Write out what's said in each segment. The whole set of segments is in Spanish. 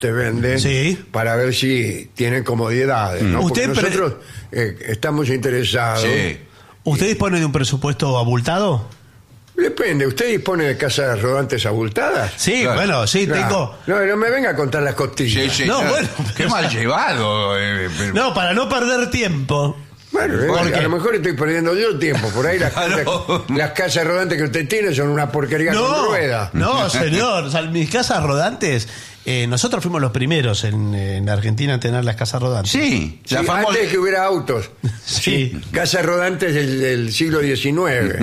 te vende Sí. para ver si tienen comodidades, ¿no? Porque ¿Usted nosotros estamos interesados. Sí. ¿Usted dispone de un presupuesto abultado? Depende, ¿usted dispone de casas rodantes abultadas? Sí, Claro. bueno, sí, Claro. tengo... No me venga a contar las costillas. Sí, sí, No, claro. bueno. Qué mal llevado. pero- No, para no perder tiempo. Bueno, ¿Por qué? a lo mejor estoy perdiendo yo tiempo. Por ahí Claro. las casas rodantes que usted tiene son una porquería con ruedas. No, señor. O sea, mis casas rodantes, nosotros fuimos los primeros en Argentina en tener las casas rodantes. Sí, Sí, la famosa- antes que hubiera autos. Sí. Casas rodantes del siglo XIX.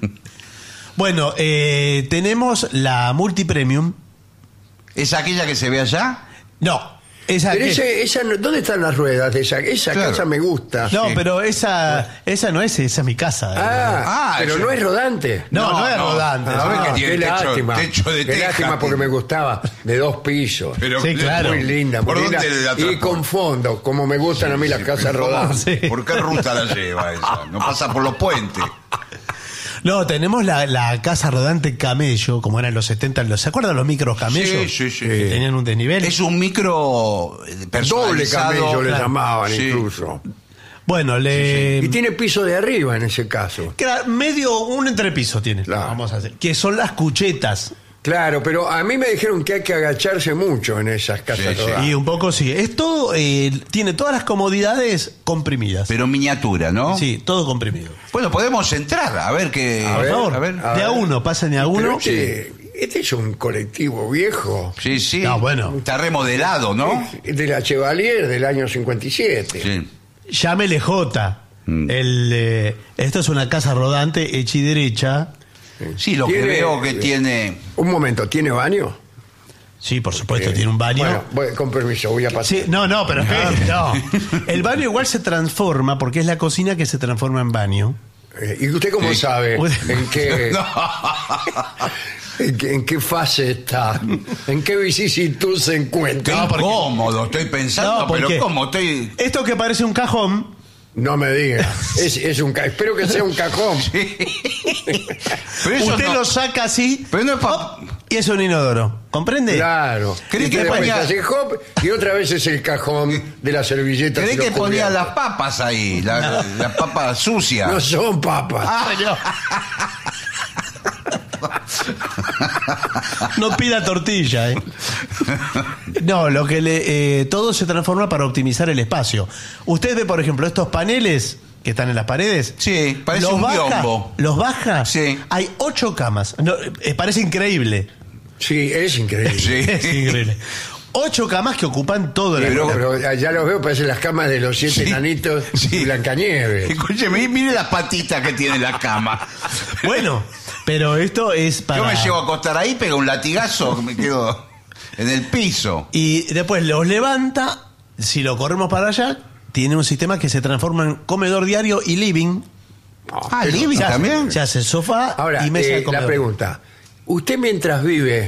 Bueno, tenemos la Multipremium. ¿Es aquella que se ve allá? No, esa Pero que... ¿dónde están las ruedas de esa? Esa Claro. casa me gusta. No, Sí. pero esa no es, esa es mi casa. Ah, pero yo- no es rodante. No es rodante. ¿Sabe que tiene qué techo- lástima. techo de Qué teja? lástima porque me gustaba de 2 pisos. Pero- Sí, claro. Muy linda, muy ¿Por linda. dónde la Y transporta? con fondo, como me gustan a mí las casas pero ¿cómo? rodantes. Sí. ¿Por qué ruta la lleva esa? No pasa por los puentes. No, tenemos la casa rodante Camello, como eran en los 70. ¿Se acuerdan los micros Camello? Sí. Que tenían un desnivel. Es un micro Doble personalizado. camello le claro. llamaban Sí. incluso. Bueno, Y tiene piso de arriba en ese caso. un entrepiso tiene. Claro. Vamos a hacer. Que son las cuchetas. Claro, pero a mí me dijeron que hay que agacharse mucho en esas casas Sí, sí. rodantes. Y un poco sí. Es todo, tiene todas las comodidades comprimidas. Pero miniatura, ¿no? Sí, todo comprimido. Bueno, podemos entrar a ver qué. A Por ver, favor, a ver. de a uno, pasen de a uno. Pero este es un colectivo viejo. Sí, sí. No, bueno. Está remodelado, ¿no? Es de la Chevalier del año 57. Sí. Llámele J. Esto es una casa rodante hecha y derecha. Sí, lo que Tiene- veo que tiene. Un momento, ¿tiene baño? Sí, por supuesto, tiene un baño. Bueno, con permiso, voy a pasar. Sí, no, pero es que, no. El baño igual se transforma porque es la cocina que se transforma en baño. ¿Y usted cómo Sí. sabe en qué, No. en qué fase está? ¿En qué vicisitud se encuentra? Qué No, porque- incómodo, estoy pensando, No, porque- pero ¿cómo estoy? Esto que parece un cajón, No me diga. Es un espero que sea un cajón. Pero eso usted no- lo saca así Pero no es pa- hop, y es un inodoro. ¿Comprende? Claro. Creí Y que después ponía- hace hop y otra vez es el cajón de la servilleta. Creí que ponía las papas ahí, las papas sucias. No son papas. Señor. No pida tortilla, ¿eh? No, lo que todo se transforma para optimizar el espacio. Usted ve, por ejemplo, estos paneles que están en las paredes. Sí, parece los un baja, biombo. Los baja. Sí. Hay 8 camas. No, parece increíble. Sí, es increíble. Sí. Es increíble. 8 camas que ocupan todo el Pero ya los veo, parecen las camas de los 7 Sí. enanitos Sí. y Blancanieves. Escúcheme, mire las patitas que tiene la cama. Bueno, pero esto es para... Yo me llevo a acostar ahí, pego un latigazo, me quedo en el piso. Y después los levanta, si lo corremos para allá, tiene un sistema que se transforma en comedor diario y living. Ah, living Se hace- también. Se hace sofá Ahora, y mesa de la comedor. pregunta. ¿Usted mientras vive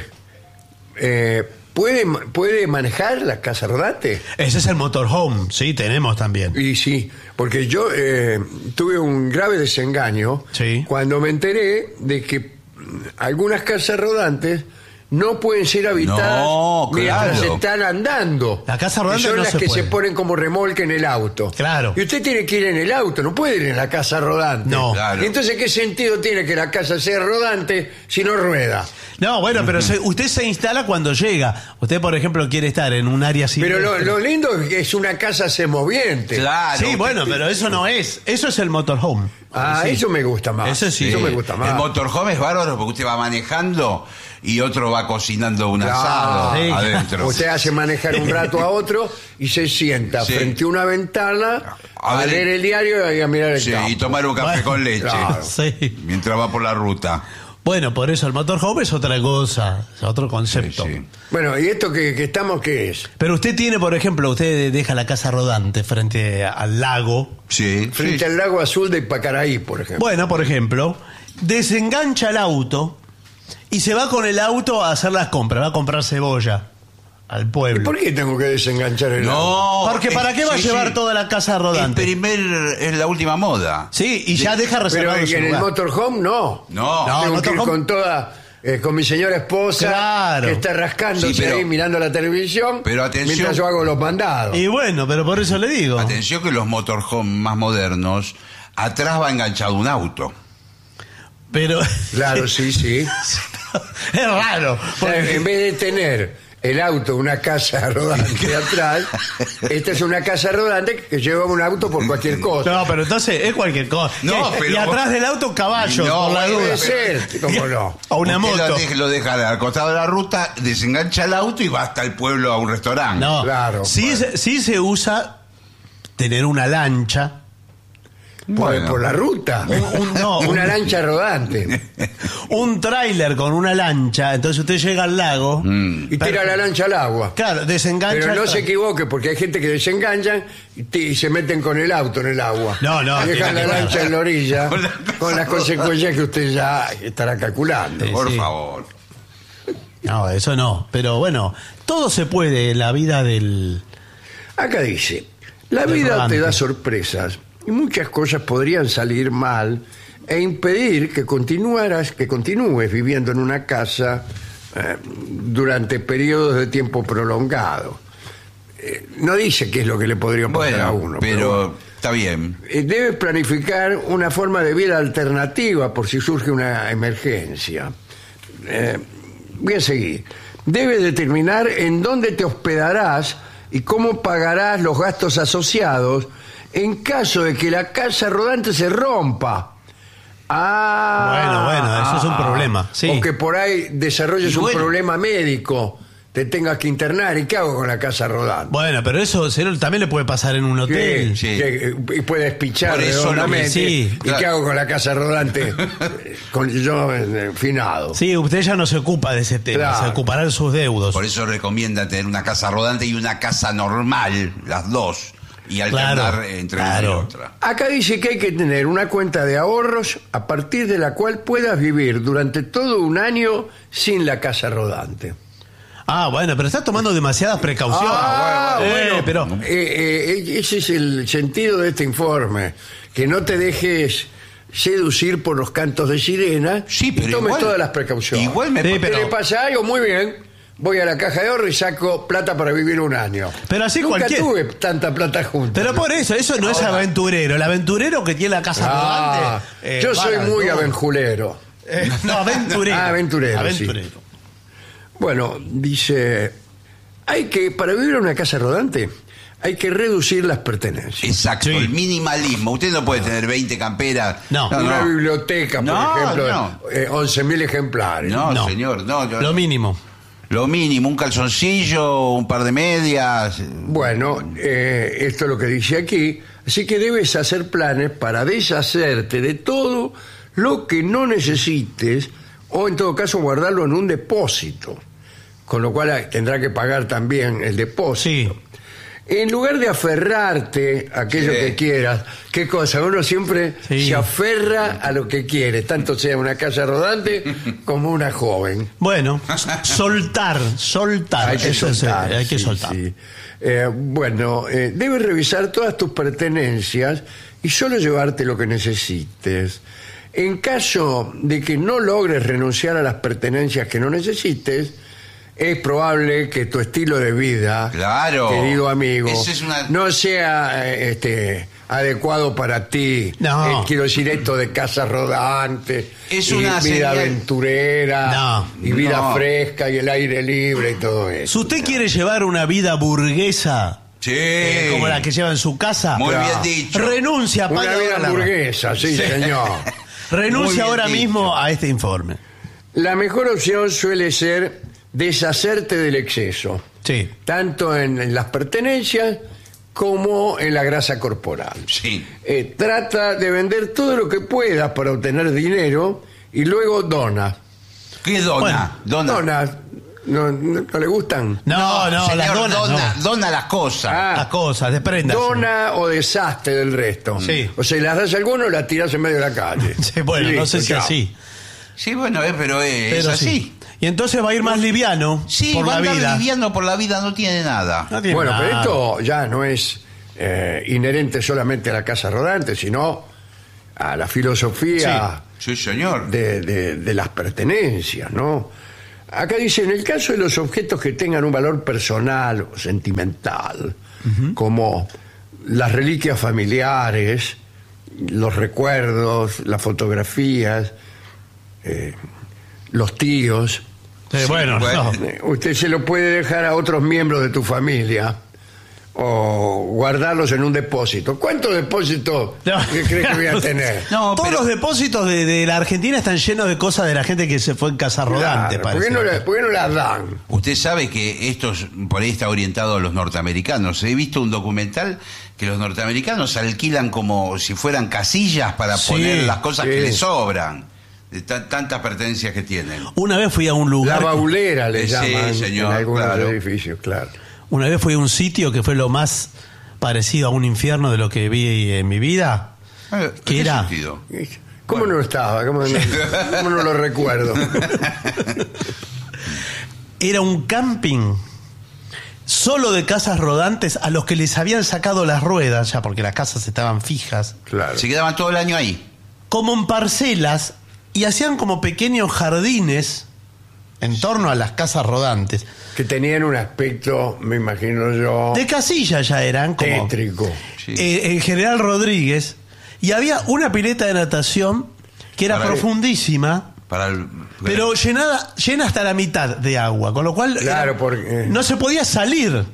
puede manejar la casa rodante? Ese es el motorhome, sí, tenemos también. Y sí, porque yo tuve un grave desengaño Sí. cuando me enteré de que algunas casas rodantes no pueden ser habitadas No, mientras claro. están andando. La casa rodante Que son no las se que puede. se ponen como remolque en el auto. Claro. Y usted tiene que ir en el auto, no puede ir en la casa rodante. No. Claro. Y entonces, ¿qué sentido tiene que la casa sea rodante si no rueda? No, bueno, pero usted se instala cuando llega. Usted, por ejemplo, quiere estar en un área así. Pero lo lindo es que es una casa semoviente. Claro. Sí, bueno, pero eso no es. Eso es el motorhome. Ah, Sí. eso me gusta más. Eso sí. Eso me gusta más. El motorhome es bárbaro porque usted va manejando y otro va cocinando un Claro. asado Sí. adentro. Usted hace manejar un rato a otro y se sienta Sí. frente a una ventana A a ver. leer el diario y a mirar el Sí, campo. y tomar un café Bueno, con leche claro. Sí. mientras va por la ruta. Bueno, por eso el motorhome es otra cosa, es otro concepto. Sí, sí. Bueno, ¿y esto que estamos qué es? Pero usted tiene, por ejemplo, usted deja la casa rodante frente al lago. Sí, Frente sí. al lago azul de Pacaraí, por ejemplo. Bueno, por ejemplo, desengancha el auto y se va con el auto a hacer las compras, va a comprar cebolla al pueblo. ¿Por qué tengo que desenganchar el auto? No. Porque ¿para qué va a sí, llevar sí. toda la casa rodante? Es la última moda. Sí, y ya deja Pero reservado su en el lugar. motorhome no. No. No. Tengo que ir motorhome- con toda con mi señora esposa, Claro. que está rascándose Sí, pero- ahí mirando la televisión, pero atención. mientras yo hago los mandados. Y bueno, pero por eso le digo. Atención que los motorhome más modernos, atrás va enganchado un auto. Pero Claro, sí, sí. es raro. O sea, porque- en vez de tener el auto, una casa rodante atrás, esta es una casa rodante que lleva un auto por cualquier cosa. No, pero entonces es cualquier cosa. No, Y pero- atrás del auto caballos, No, por la puede duda. Puede ser, ¿cómo no? O una Usted moto. lo deja al costado de la ruta, desengancha el auto y va hasta el pueblo a un restaurante. No, Claro, sí, bueno. sí se usa tener una lancha. Bueno. Por la ruta. No, Una lancha rodante. un tráiler con una lancha. Entonces usted llega al lago. Y tira la lancha al agua. Claro, desengancha. Pero no el se tra- equivoque, porque hay gente que desenganchan y se meten con el auto en el agua. No, no, Y dejan tiene la que- lancha en la orilla Con la con las consecuencias que usted ya estará calculando. Por Sí. favor. No, eso no. Pero bueno, todo se puede en la vida del. Acá dice, la Del vida rodante. te da sorpresas y muchas cosas podrían salir mal e impedir que continúes viviendo en una casa durante periodos de tiempo prolongado. No dice qué es lo que le podría pasar a Bueno, uno. pero está bien. Debes planificar una forma de vida alternativa por si surge una emergencia. Voy a seguir. Debes determinar en dónde te hospedarás y cómo pagarás los gastos asociados en caso de que la casa rodante se rompa. Bueno, eso es un problema. Sí. O que por ahí desarrolles Y un bueno. problema médico, te tengas que internar. ¿Y qué hago con la casa rodante? Bueno, pero eso también le puede pasar en un hotel. Que- Sí. y puedes pichar Por eso redondamente. sí, ¿Y claro. qué hago con la casa rodante? Con yo finado. Sí, usted ya no se ocupa de ese tema, Claro. se ocupará de sus deudos. Por eso recomienda tener una casa rodante y una casa normal, las dos, y alternar Claro, entre una claro. y otra. Acá dice que hay que tener una cuenta de ahorros a partir de la cual puedas vivir durante todo un año sin la casa rodante. Ah, bueno, pero está tomando demasiadas precauciones. Pero Ese es el sentido de este informe, que no te dejes seducir por los cantos de sirena Sí, y pero tomes igual- todas las precauciones. igual me- Sí, ¿Qué pero- le pasa algo? Muy bien. Voy a la caja de ahorro y saco plata para vivir un año. Pero así Nunca cualquier- tuve tanta plata junta. Pero por eso no es Ahora- aventurero. El aventurero que tiene la casa Ah, rodante. yo soy para muy todo. avenjulero. No, aventurero. Ah, aventurero, Aventurero. Bueno, dice, para vivir en una casa rodante, hay que reducir las pertenencias. Exacto, Sí. el minimalismo. Usted no puede tener 20 camperas. No. Una biblioteca, por No, ejemplo, no. 11.000 ejemplares. No, No. señor, no. Lo mínimo. Lo mínimo, un calzoncillo, un par de medias. Bueno, esto es lo que dice aquí. Así que debes hacer planes para deshacerte de todo lo que no necesites o en todo caso guardarlo en un depósito. Con lo cual tendrá que pagar también el depósito. Sí. En lugar de aferrarte a aquello Sí. que quieras, ¿qué cosa? Uno siempre Sí. se aferra a lo que quiere, tanto sea una casa rodante como una joven. Bueno, soltar. Hay que Eso es, soltar. hay que sí, soltar. sí. Bueno, debes revisar todas tus pertenencias y solo llevarte lo que necesites. En caso de que no logres renunciar a las pertenencias que no necesites, es probable que tu estilo de vida, Claro. querido amigo, Esa es una- no sea adecuado para ti. No. Quiero decir esto de casa rodante, Es y una vida señal- aventurera, No. y vida No. fresca y el aire libre y todo eso. Si usted quiere llevar una vida burguesa, Sí. como la que lleva en su casa, Muy Claro. bien dicho. renuncia, Una pague vida ahora la- hamburguesa, sí, señor. Muy Renuncia bien ahora dicho. mismo a este informe. La mejor opción suele ser deshacerte del exceso, Sí. tanto en las pertenencias como en la grasa corporal. Sí. Trata de vender todo lo que puedas para obtener dinero y luego dona. ¿Qué dona? Bueno, Dona. Dona. ¿No le gustan? No, las señor, donas dona, no. dona las cosas. Ah. Las cosas, desprendas. Dona o deshazte del resto. Sí. O sea, las das a alguno, las tiras en medio de la calle. Sí, bueno, Y no sé listo, si chao. así. Sí, bueno, pero es Pero así. sí. Y entonces va a ir más liviano Sí, por va a la andar vida. liviano por la vida, no tiene nada. No tiene Bueno, pero nada. esto ya no es inherente solamente a la casa rodante, sino a la filosofía Sí, señor. de las pertenencias, ¿no? Acá dice, en el caso de los objetos que tengan un valor personal o sentimental, como las reliquias familiares, los recuerdos, las fotografías, los tíos, bueno, bueno. no. usted se lo puede dejar a otros miembros de tu familia o guardarlos en un depósito. ¿Cuántos depósitos crees que voy a tener? No, Todos pero- los depósitos de la Argentina están llenos de cosas de la gente que se fue en casa rodante, Claro, ¿por qué no las dan? Usted sabe que esto por ahí está orientado a los norteamericanos. He visto un documental que los norteamericanos alquilan como si fueran casillas para Sí, poner las cosas sí. que les sobran. De tantas pertenencias que tienen. Una vez fui a un La lugar, baulera le Sí, llaman señor, en algunos claro. edificios, claro. una vez fui a un sitio que fue lo más parecido a un infierno de lo que vi en mi vida. ¿En ¿Qué era? sentido? ¿Cómo no estaba? ¿Cómo no lo recuerdo? Era un camping solo de casas rodantes a los que les habían sacado las ruedas, ya porque las casas estaban fijas, Claro. Se quedaban todo el año ahí. como en parcelas, y hacían como pequeños jardines en torno a las casas rodantes. Que tenían un aspecto, me imagino yo, De casilla ya eran, como tétrico. Sí. en General Rodríguez, y había una pileta de natación que era Para- profundísima, Para el- pero llena hasta la mitad de agua, con lo cual Claro, porque- no se podía salir.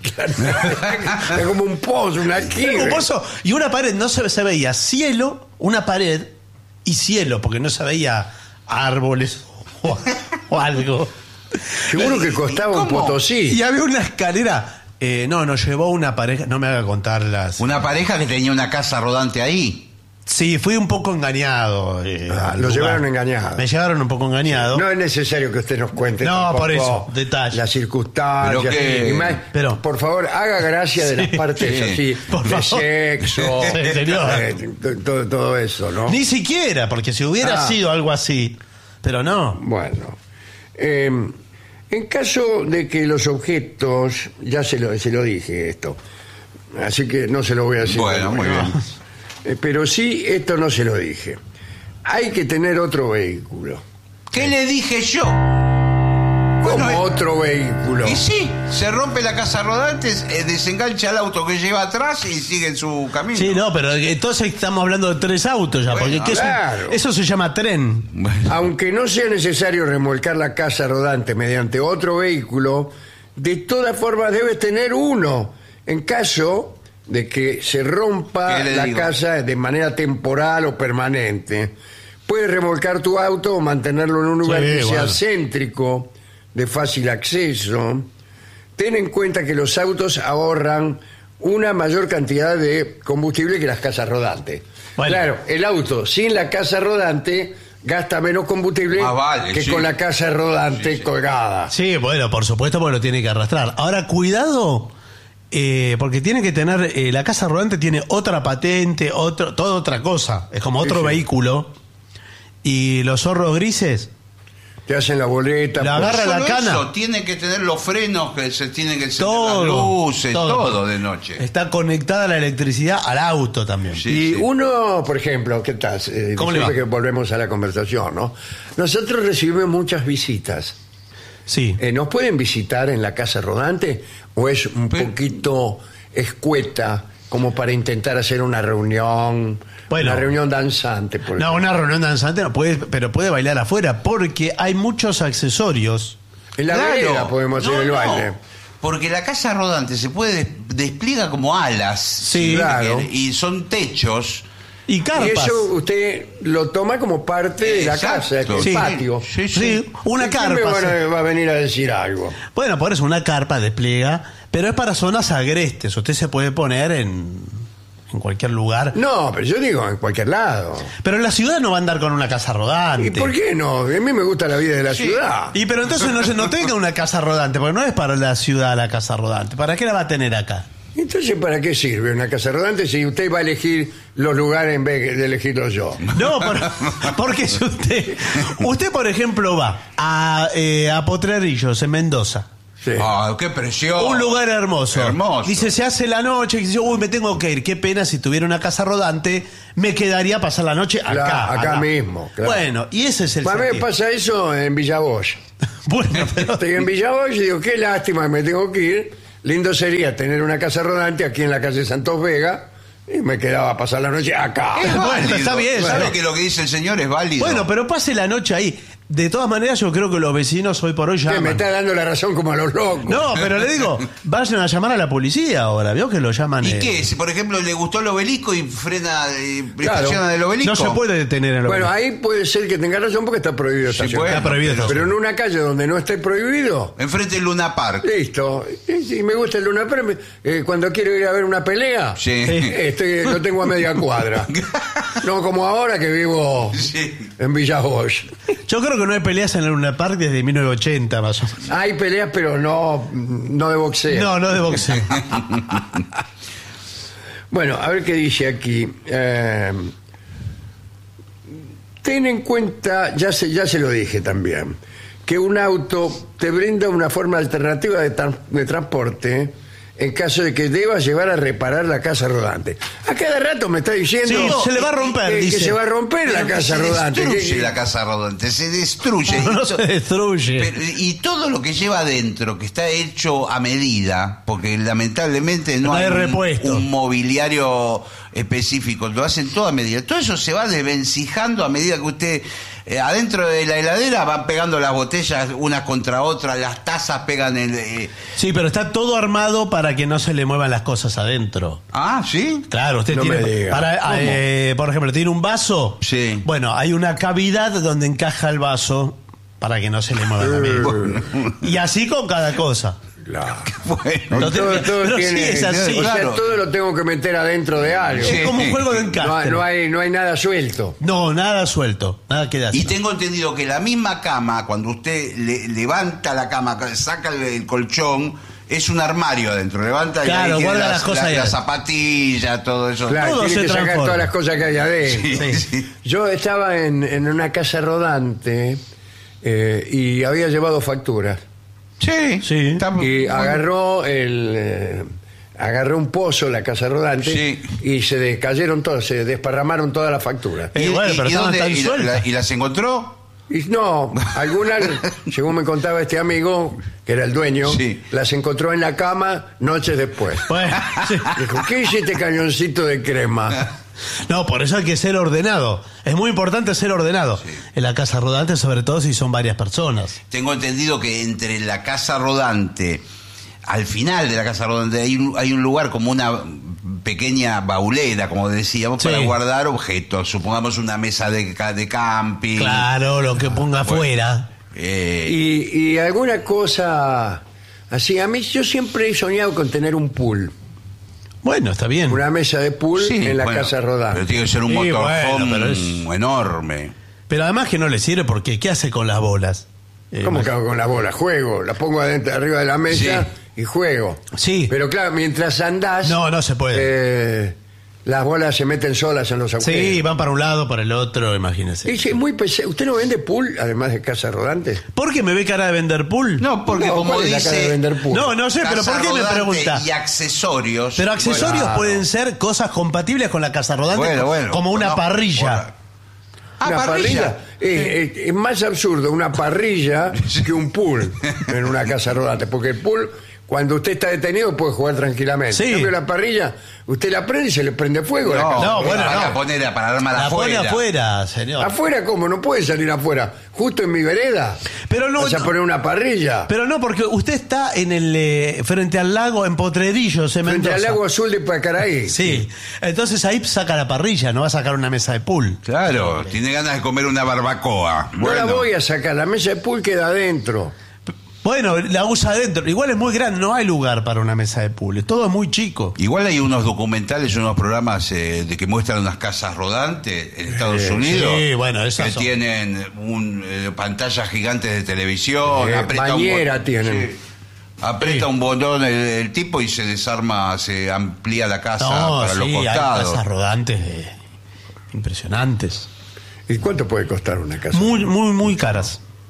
Es como un pozo, una Era aljibe. un pozo y una pared, no se veía cielo, una pared y cielo, porque no se veía árboles o algo. Seguro que costaba un ¿Cómo? potosí. Y había una escalera. Nos llevó una pareja, no me haga contar las. Una pareja que tenía una casa rodante ahí. Sí, fui un poco engañado. Al lo lugar. llevaron engañado. Me llevaron un poco engañado. No es necesario que usted nos cuente No, tampoco por eso, detalle. las circunstancias. Pero que- y más, pero- por favor, haga gracia de las partes sí, así, por de favor. sexo, Sí, señor. todo eso, ¿no? Ni siquiera, porque si hubiera Ah. sido algo así. Pero no. Bueno, en caso de que los objetos, ya se lo dije esto, así que no se lo voy a decir. Bueno, muy bien. Pero sí, esto no se lo dije. Hay que tener otro vehículo. ¿Qué le dije yo? ¿Cómo Bueno, otro vehículo? Y sí, se rompe la casa rodante, desengancha el auto que lleva atrás y sigue en su camino. Sí, no, pero entonces estamos hablando de 3 autos ya, Bueno, porque ¿qué es un- claro. eso se llama tren. Bueno, Aunque no sea necesario remolcar la casa rodante mediante otro vehículo, de todas formas debes tener uno en caso de que se rompa ¿Qué le la digo? casa de manera temporal o permanente. Puedes remolcar tu auto o mantenerlo en un lugar Sí, que sea bueno. céntrico, de fácil acceso. Ten en cuenta que los autos ahorran una mayor cantidad de combustible que las casas rodantes. Bueno. Claro, el auto sin la casa rodante gasta menos combustible Ah, vale, que sí. con la casa rodante Sí, sí. colgada. Sí, bueno, por supuesto, porque lo tiene que arrastrar. Ahora, cuidado, porque tiene que tener, la casa rodante tiene otra patente, toda otra cosa. Es como otro Sí, sí. vehículo. Y los zorros grises, Te hacen la boleta. La pues, agarra la solo cana. eso, tiene que tener los frenos, que se tienen que encender todo. las luces, todo de noche. Está conectada la electricidad al auto también. Sí, y sí. uno, por ejemplo, ¿qué tal? ¿Cómo le Siempre va? que volvemos a la conversación, ¿no? Nosotros recibimos muchas visitas. Sí. ¿Nos pueden visitar en la casa rodante o es un Pero- poquito escueta como para intentar hacer una reunión, Bueno. una reunión danzante? Por No, ejemplo? una reunión danzante no puede, pero puede bailar afuera, porque hay muchos accesorios. En la vereda podemos hacer el baile. Porque la casa rodante se puede despliega como alas. Sí, si claro. quiere, y son techos. Y Y carpas. eso usted lo toma como parte de la Exacto. casa, el Sí. patio. Sí, sí. Sí, una ¿Y quién me carpa. va a venir a decir algo? Bueno, por eso una carpa despliega, pero es para zonas agrestes. Usted se puede poner en cualquier lugar. No, pero yo digo en cualquier lado. Pero en la ciudad no va a andar con una casa rodante. ¿Y por qué no? A mí me gusta la vida de la Sí. ciudad. Y pero entonces no tenga una casa rodante, porque no es para la ciudad la casa rodante. ¿Para qué la va a tener acá? Entonces, ¿para qué sirve una casa rodante si usted va a elegir los lugares en vez de elegirlos yo? No, porque si usted, por ejemplo, va a Potrerillos en Mendoza Sí. Ah, qué precioso. Un lugar hermoso. Hermoso. Dice, se hace la noche, y dice, uy, me tengo que ir. Qué pena si tuviera una casa rodante, me quedaría a pasar la noche Acá mismo, claro. Bueno, y ese es el A mí me sentido. pasa eso en Villa Bosch. Bueno, pero... Estoy en Villa Bosch y digo, qué lástima que me tengo que ir. Lindo sería tener una casa rodante aquí en la calle Santos Vega y me quedaba a pasar la noche acá. Es Bueno, válido. está bien, ¿Sabe claro. que lo que dice el señor es válido? Bueno, pero pase la noche ahí. De todas maneras, yo creo que los vecinos hoy por hoy Que me llaman. está dando la razón como a los locos. No, pero le digo, vayan a llamar a la policía ahora. ¿Vio que lo llaman? ¿Y qué? Si por ejemplo le gustó el obelisco y frena, Claro. estaciona del obelisco. No se puede detener en el Bueno, obelisco. ahí puede ser que tenga razón porque está prohibido Sí, estacionar. bueno, Está prohibido pero- Pero en una calle donde no esté prohibido, Enfrente del Luna Park. listo. Y me gusta el Luna Park. Cuando quiero ir a ver una pelea, Sí. lo tengo a media cuadra. No como ahora que vivo Sí. en Villa Bosch. Yo creo que no hay peleas en el Luna Park desde 1980 más o menos. Hay peleas, pero no de boxeo. No, no de boxeo. Bueno, a ver qué dice aquí. Ten en cuenta, ya se lo dije también, que un auto te brinda una forma alternativa de transporte en caso de que debas llevar a reparar la casa rodante. A cada rato me está diciendo Sí, se le va a romper, que dice. se va a romper la Pero que casa se rodante. destruye Que- la casa rodante, se destruye. No se destruye. Pero, y todo lo que lleva adentro, que está hecho a medida, porque lamentablemente no No hay hay repuesto. un mobiliario específico, lo hacen todo a medida. Todo eso se va desvencijando a medida que usted, adentro de la heladera van pegando las botellas unas contra otras, las tazas pegan el... Sí, pero está todo armado para que no se le muevan las cosas adentro. Ah, ¿sí? Claro, usted No tiene. me diga. Por ejemplo, tiene un vaso. Sí. Bueno, hay una cavidad donde encaja el vaso para que no se le mueva la misma. Y así con cada cosa. Claro. Bueno, No Todo pero tiene- sí es así. O sea, Claro. todo lo tengo que meter adentro de algo. Es como un juego de encaje. No hay nada suelto. No, nada suelto. Nada queda así. y tengo entendido que la misma cama, cuando usted levanta la cama, saca el colchón, es un armario adentro. Levanta y Claro, ahí tiene guarda las cosas ahí las adentro. zapatillas, todo eso. Claro, Todo tiene se que sacar transforma. todas las cosas que hay adentro. Sí, sí. Yo estaba en una casa rodante y había llevado facturas. Sí, Sí. está Y bueno. agarró un pozo la casa rodante Sí. y se descayeron todas, se desparramaron todas las facturas. Bueno, pero estaban dónde- tan sueltas. y las encontró? Y no, algunas, según me contaba este amigo, que era el dueño, Sí. las encontró en la cama noches después. Bueno, sí. Dijo, ¿qué hice este cañoncito de crema? No, por eso hay que ser ordenado. Es muy importante ser ordenado. En la casa rodante, sobre todo si son varias personas. Tengo entendido que entre la casa rodante, al final de la casa rodante, hay un lugar como una pequeña baulera, como decíamos, Sí. para guardar objetos. Supongamos una mesa de camping. Claro, lo que ponga afuera. Y alguna cosa así. A mí yo siempre he soñado con tener un pool, Bueno, está bien. una mesa de pool Sí, en la bueno, casa rodante. Pero tiene que ser un Sí, motorhome bueno, pero es- enorme. Pero además que no le sirve porque ¿qué hace con las bolas? ¿Cómo que hago con la bola? Juego, la pongo adentro, arriba de la mesa y juego. Sí. Pero claro, mientras andás, No se puede. las bolas se meten solas en los agujeros. Sí, van para un lado, para el otro, imagínese. Es muy pesado. ¿Usted no vende pool, además de casa rodante? ¿Por qué me ve cara de vender pool? No, porque No, como ¿cuál es la cara de dice... vender pool? No sé, pero casa ¿por qué me rodante pregunta? Y accesorios. Pero accesorios Bueno, pueden ser cosas compatibles con la casa rodante, Bueno, como una no, parrilla. Ah, Una parrilla. Es más absurdo una parrilla que un pool en una casa rodante, porque el pool, cuando usted está detenido, puede jugar tranquilamente. Sí. En cambio, la parrilla, usted la prende y se le prende fuego a la casa. No, bueno, para no. poner para armar La pone afuera. afuera, señor. ¿Afuera cómo? No puede salir afuera. Justo en mi vereda. Pero no- Vas a poner una parrilla. Pero no, porque usted está en el frente al lago en Potrerillos, en Frente Mendoza. al lago azul de Pacaraí. Sí. Entonces ahí saca la parrilla, no va a sacar una mesa de pool. Claro, tiene ganas de comer una barbacoa. No la voy a sacar, la mesa de pool queda adentro. Bueno, la usa adentro. Igual es muy grande, no hay lugar para una mesa de pool. Todo es muy chico. Igual hay unos documentales, unos programas de que muestran unas casas rodantes en Estados Unidos. sí, bueno, esas que son. tienen pantallas gigantes de televisión. Bañera botón, tienen. sí. Aprieta un botón el tipo y se desarma, se amplía la casa No, para los sí, hay costados. casas rodantes impresionantes. ¿Y cuánto puede costar una casa? Muy, muy, muy caras.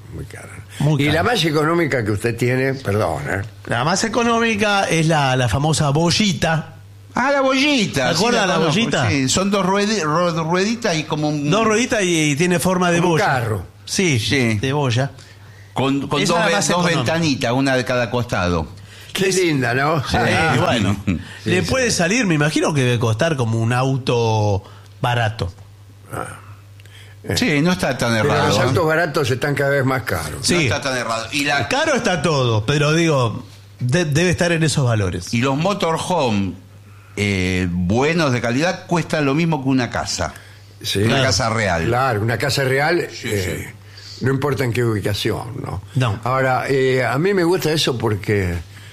muy cara. Muy Y cara. la más económica que usted tiene, perdón, La más económica es la famosa bollita. Ah, la bollita. ¿Te acuerdas de la conozco, bollita? Sí, son dos rueditas y como un... Dos rueditas y tiene forma de Como un bolla. carro. Sí, Sí. de bolla. Con Esa es la más dos económica. ventanitas, una de cada costado. Qué linda, ¿no? Bueno, le puede salir, me imagino que debe costar como un auto barato. Sí, no está tan Pero errado. los ¿eh? autos baratos están cada vez más caros. Sí. No está tan errado. Caro está todo, pero digo, debe estar en esos valores. Y los motorhome buenos de calidad cuestan lo mismo que una casa. Sí. Una casa real. Claro, una casa real, Sí, no importa en qué ubicación, ¿no? No. Ahora, a mí me gusta eso porque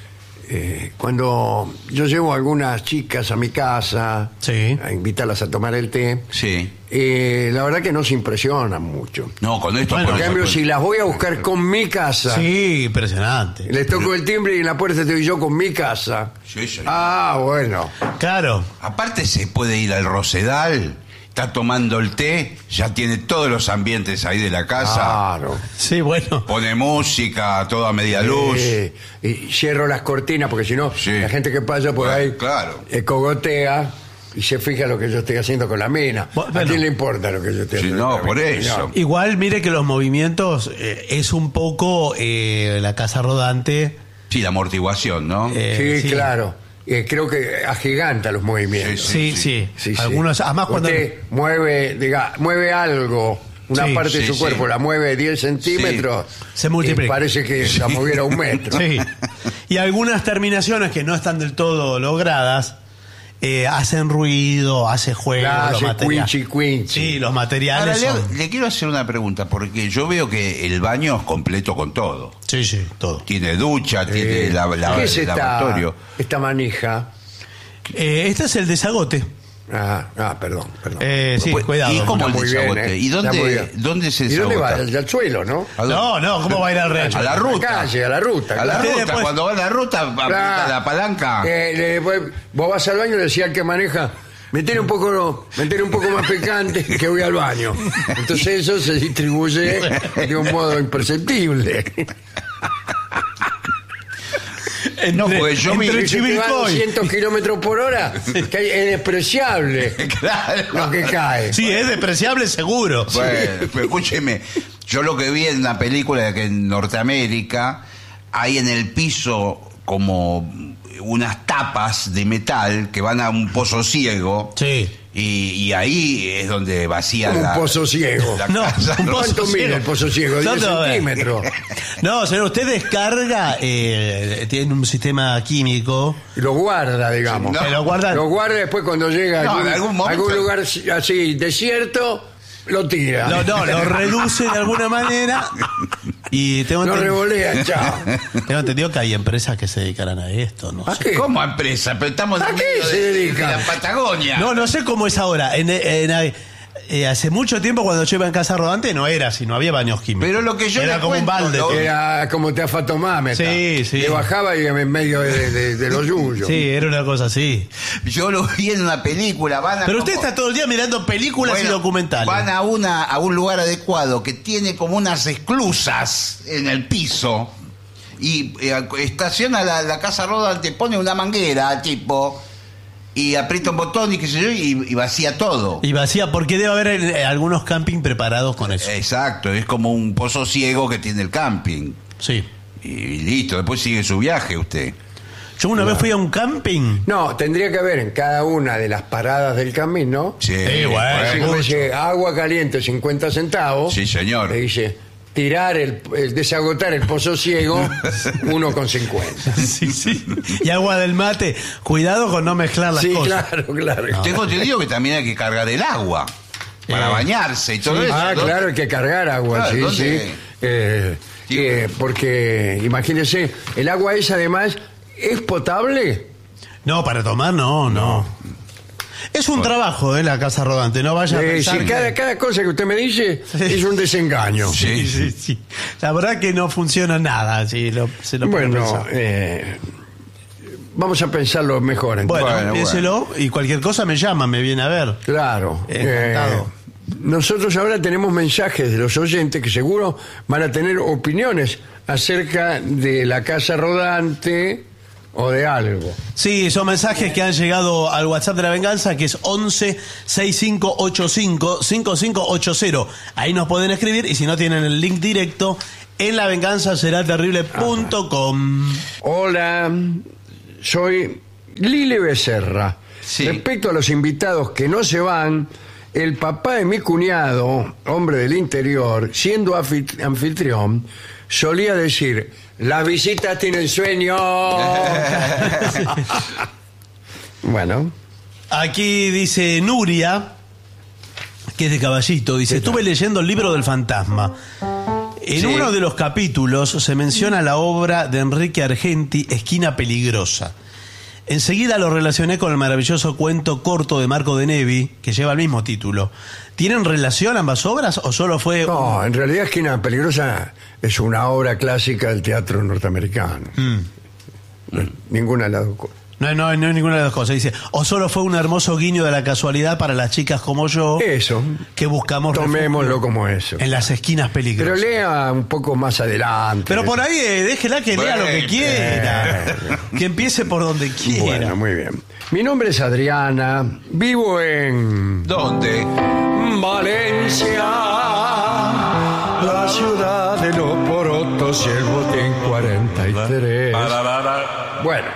cuando yo llevo a algunas chicas a mi casa, Sí. a invitarlas a tomar el té, Sí. la verdad que no se impresionan mucho. No, con esto... Bueno, En por cambio, ejemplo, si las voy a buscar con mi casa, Sí, impresionante. les toco el timbre y en la puerta estoy yo con mi casa. Sí, señor. Ah, bueno. Claro. Aparte se puede ir al Rosedal, está tomando el té, ya tiene todos los ambientes ahí de la casa, Claro. Sí, bueno. pone música, todo a media luz. Y cierro las cortinas porque si no, Sí. la gente que pasa por ahí Claro. cogotea y se fija lo que yo estoy haciendo con la mina. Bueno. ¿A quién le importa lo que yo estoy Sí, haciendo? no, con la por mina, eso. señor? Igual mire que los movimientos es un poco la casa rodante. Sí, la amortiguación, ¿no? Sí, claro. Creo que agiganta los movimientos. Sí, Sí, sí. Sí, sí. Algunos, además cuando... Usted mueve algo, una Sí, parte de sí, su sí. cuerpo, la mueve 10 centímetros, Se multiplica. parece que la moviera un metro. Sí. Y algunas terminaciones que no están del todo logradas hacen ruido, hace juego, los Hace materiales. quinchi. Sí, los Ahora, materiales son... le quiero hacer una pregunta, porque yo veo que el baño es completo con todo. Sí, sí, todo. Tiene ducha, tiene ¿Qué es el lavatorio. esta manija? Este es el desagote. Perdón. Sí, Pues, cuidado. ¿y cómo Está el muy bien, desagote? ¿Y Está muy bien. dónde se ¿Y dónde va? desagota? Al suelo, ¿no? ¿A dónde? No, no, ¿cómo va a ir al rancho? A la ruta. Calle, a la ruta. A la claro. Usted ruta, después- cuando va a la ruta, aprieta Claro. la palanca. Vos vas al baño y le decís al que maneja, meter un poco más picante que voy al baño. Entonces eso se distribuye de un modo imperceptible. No, porque yo vi- entre Dice que va a Chivilcoy. 200 kilómetros por hora, que es despreciable Claro. lo que cae. Sí, es despreciable seguro. Bueno, pero escúcheme, yo lo que vi en una película que en Norteamérica hay en el piso como unas tapas de metal que van a un pozo ciego. Sí. Y ahí es donde vacía Como un la, pozo ciego. la No, casa. un pozo ¿Cuánto mide ciego. el pozo ciego? 10 ¿Cuánto? centímetros. No, señor, usted descarga, tiene un sistema químico. Y lo guarda, digamos. No. Que lo guarda. Lo guarda después cuando llega No, a en algún momento- lugar así, desierto, lo tira. No, lo reduce de alguna manera. Y tengo Lo entendido, revolea, chao. tengo entendido que hay empresas que se dedicarán a esto, ¿no? ¿A sé. qué? ¿Cómo empresa? Pero estamos ¿A en qué medio se de dedica? la Patagonia. No sé cómo es ahora. Hace mucho tiempo cuando yo iba en casa rodante no era así, no había baños químicos. Pero lo que yo era le como cuento, un balde. lo- Era como teafatomámeta. Sí, sí. Que bajaba y en medio de lo suyo. Sí, era una cosa así. Yo lo vi en una película. Van a Pero usted como- está todo el día mirando películas y Bueno, documentales. Van a un lugar adecuado que tiene como unas esclusas en el piso y estaciona la casa rodante, pone una manguera tipo y aprieta un botón y qué sé yo y vacía todo. Y vacía, porque debe haber algunos camping preparados con eso. Exacto, es como un pozo ciego que tiene el camping. Sí. Y listo, después sigue su viaje usted. Yo una vez fui a un camping. No, tendría que haber en cada una de las paradas del camino. Sí, bueno. Así como mucho. dice agua caliente 50 centavos. Sí, señor. Le dice tirar desagotar el pozo ciego 1,50. Sí, sí. Y agua del mate. Cuidado con no mezclar las Sí, cosas. claro. Tengo entendido que también hay que cargar el agua para bañarse y todo eso. Ah, ¿no? claro, hay que cargar agua, Claro, sí, ¿dónde? sí. Porque, imagínese, el agua esa además, ¿es potable? No, para tomar no. Es un trabajo, la casa rodante. No vaya a pensar Sí, que- cada cosa que usted me dice es un desengaño. Sí, sí, sí. La verdad que no funciona nada. Si se lo pone a Bueno, pensar. vamos a pensarlo mejor. entonces. Bueno, bueno. piénselo y cualquier cosa me llama, me viene a ver. Claro. Encantado. Nosotros ahora tenemos mensajes de los oyentes que seguro van a tener opiniones acerca de la casa rodante o de algo. Sí, son mensajes que han llegado al WhatsApp de La Venganza, que es 11 6585 5580. Ahí nos pueden escribir, y si no tienen el link directo, en lavenganzaseraterrible.com. Hola, soy Lili Becerra. Sí. Respecto a los invitados que no se van, el papá de mi cuñado, hombre del interior, siendo anfitrión, solía decir: las visitas tienen sueño. Bueno. Aquí dice Nuria, que es de Caballito, dice: estuve leyendo el libro del fantasma. En Sí. uno de los capítulos se menciona la obra de Enrique Argenti, Esquina Peligrosa. Enseguida lo relacioné con el maravilloso cuento corto de Marco de Nevi, que lleva el mismo título. ¿Tienen relación ambas obras o solo fue...? No, en realidad Esquina Peligrosa es una obra clásica del teatro norteamericano. Ninguna de las dos cosas. No es ninguna de las dos cosas. Dice, o solo fue un hermoso guiño de la casualidad para las chicas como yo, Eso, que buscamos tomémoslo refugio como eso. en las esquinas Pero peligrosas. lea un poco más adelante. Pero por ahí déjela que lea lo que Bueno, quiera. Que empiece por donde quiera. Bueno, muy bien. Mi nombre es Adriana, vivo en ¿Dónde? Valencia, la ciudad de los porotos y el botín 43. Bueno,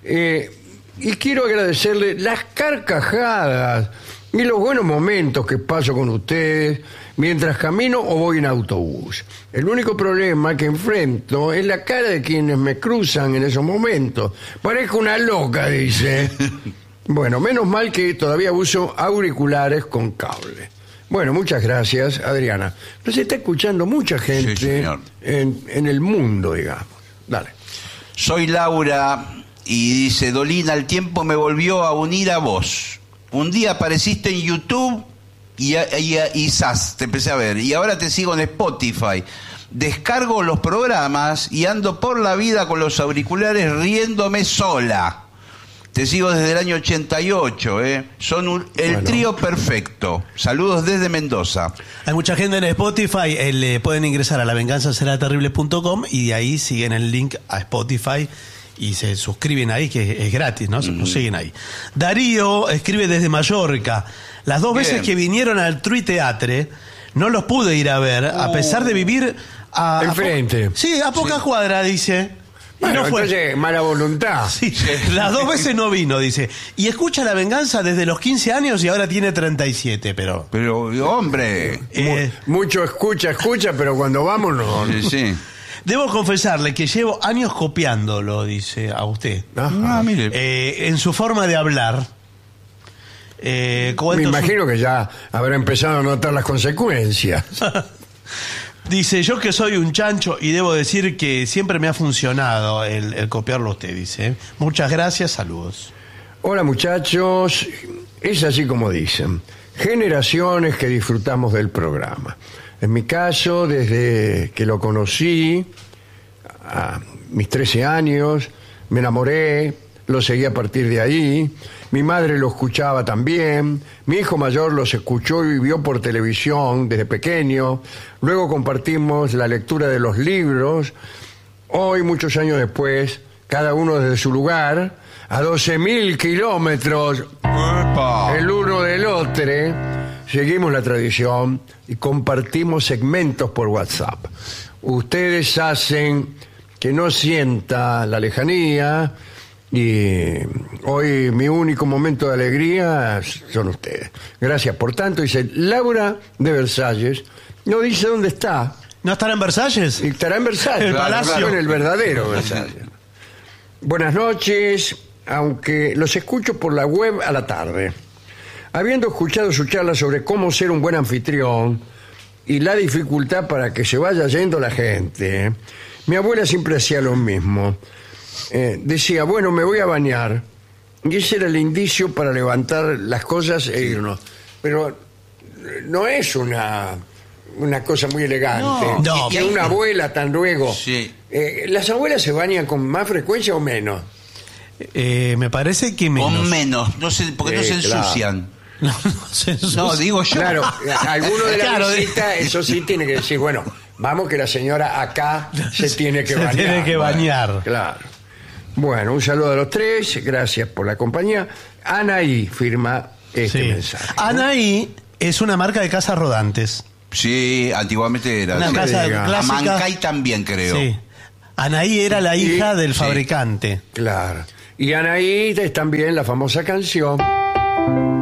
y quiero agradecerle las carcajadas y los buenos momentos que paso con ustedes mientras camino o voy en autobús. El único problema que enfrento es la cara de quienes me cruzan en esos momentos. Parezco una loca, dice. Bueno, menos mal que todavía uso auriculares con cable. Bueno, muchas gracias, Adriana. Nos está escuchando mucha gente Sí, señor. en el mundo, digamos. Dale. Soy Laura y dice: Dolina, el tiempo me volvió a unir a vos. Un día apareciste en YouTube y zas, te empecé a ver. Y ahora te sigo en Spotify. Descargo los programas y ando por la vida con los auriculares riéndome sola. Te sigo desde el año 88, ¿eh? Son el Bueno. trío perfecto. Saludos desde Mendoza. Hay mucha gente en Spotify, pueden ingresar a lavenganzaseraterrible.com y de ahí siguen el link a Spotify y se suscriben ahí, que es gratis, ¿no? Nos siguen ahí. Darío escribe desde Mallorca. Las dos Bien. veces que vinieron al Trui Teatre, no los pude ir a ver, a pesar de vivir a... Enfrente. Sí, a pocas cuadras, dice. Y Bueno, no fue. entonces, mala voluntad. Sí, las dos veces no vino, dice. Y escucha La Venganza desde los 15 años y ahora tiene 37, pero... Pero, hombre. Mucho escucha, pero cuando vamos no. Sí, sí. Debo confesarle que llevo años copiándolo, dice a usted. Ajá. Mire. En su forma de hablar. Me imagino que ya habrá empezado a notar las consecuencias. Dice, yo que soy un chancho y debo decir que siempre me ha funcionado el copiarlo a usted, dice. Muchas gracias, saludos. Hola muchachos, es así como dicen, generaciones que disfrutamos del programa. En mi caso, desde que lo conocí, a mis 13 años, me enamoré, lo seguí a partir de ahí, mi madre lo escuchaba también, mi hijo mayor los escuchó y vio por televisión desde pequeño, luego compartimos la lectura de los libros, hoy, muchos años después, cada uno desde su lugar, a 12.000 kilómetros el uno del otro, seguimos la tradición y compartimos segmentos por WhatsApp. Ustedes hacen que no sienta la lejanía y hoy mi único momento de alegría son ustedes. Gracias por tanto. Dice Laura de Versalles, no dice dónde está. ¿No estará en Versalles? Y estará en Versalles, El palacio. en el verdadero Versalles. Buenas noches, aunque los escucho por la web a la tarde. Habiendo escuchado su charla sobre cómo ser un buen anfitrión y la dificultad para que se vaya yendo la gente, mi abuela siempre hacía lo mismo. Decía, bueno, me voy a bañar. Y ese era el indicio para levantar las cosas e irnos. Pero no es una cosa muy elegante. No. Que una abuela tan luego. Sí. ¿Las abuelas se bañan con más frecuencia o menos? Me parece que menos. O menos, no sé, porque no se Claro. ensucian. No, se ensucia. No, digo yo. Claro, alguno de la Claro, visita, eso sí tiene que decir, bueno, vamos que la señora acá se tiene que Se bañar. tiene que bañar. Claro. Bueno, un saludo a los tres, gracias por la compañía. Anaí firma este Sí. mensaje. Anaí es una marca de casas rodantes. Sí, antiguamente era. Una sí. casa diga. clásica. Amancay también, creo. Sí. Anaí era la hija del Sí. fabricante. Claro. Y Anaí es también la famosa canción